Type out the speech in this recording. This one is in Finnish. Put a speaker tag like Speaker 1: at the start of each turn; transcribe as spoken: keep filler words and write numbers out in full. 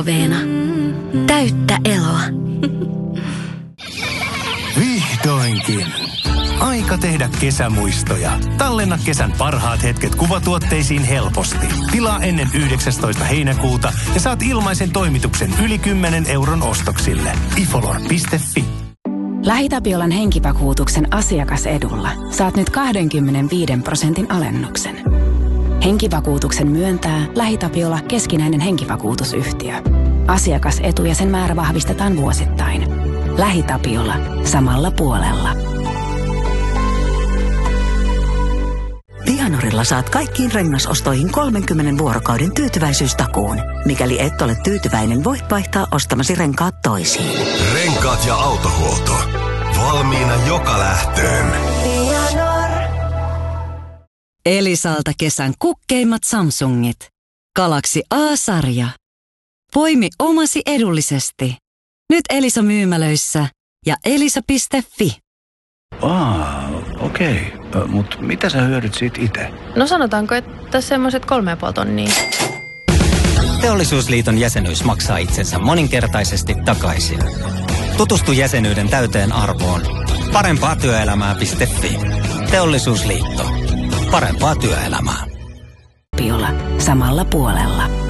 Speaker 1: Veena. Täyttä eloa.
Speaker 2: Vihdoinkin. Aika tehdä kesämuistoja. Tallenna kesän parhaat hetket kuvatuotteisiin helposti. Tilaa ennen yhdeksästoista heinäkuuta ja saat ilmaisen toimituksen yli kymmenen euron ostoksille. ifolor piste fi.
Speaker 3: LähiTapiolan henkivakuutuksen asiakasedulla saat nyt kaksikymmentäviisi prosentin alennuksen. Henkivakuutuksen myöntää LähiTapiola keskinäinen henkivakuutusyhtiö. Asiakasetu ja sen määrä vahvistetaan vuosittain. LähiTapiola. Samalla puolella.
Speaker 4: Vianorilla saat kaikkiin rengasostoihin kolmenkymmenen vuorokauden tyytyväisyystakuun. Mikäli et ole tyytyväinen, voit vaihtaa ostamasi renkaat toisiin.
Speaker 5: Renkaat ja autohuolto. Valmiina joka lähtöön.
Speaker 4: Vianor.
Speaker 6: Elisalta kesän kukkeimmat Samsungit. Galaxy A-sarja. Poimi omasi edullisesti. Nyt Elisa myymälöissä ja elisa piste fi.
Speaker 7: Aa, okei. Okay. Mutta mitä sä hyödyt siitä itse?
Speaker 8: No sanotaanko, että semmoiset kolme ja puoli tonnia.
Speaker 9: Teollisuusliiton jäsenyys maksaa itsensä moninkertaisesti takaisin. Tutustu jäsenyyden täyteen arvoon. Parempaa työelämää piste fi. Teollisuusliitto. Parempaa työelämää.
Speaker 3: Tapiola. Samalla puolella.